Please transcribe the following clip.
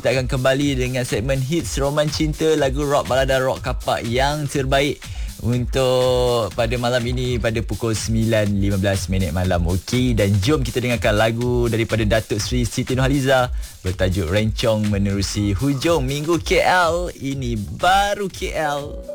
kita akan kembali dengan segmen hits roman cinta, lagu rock balada rock kapak yang terbaik untuk pada malam ini pada pukul 9.15 malam. Okey, dan jom kita dengarkan lagu daripada Datuk Seri Siti Nurhaliza bertajuk Rencong Menerusi Hujung Minggu KL. Ini baru KL.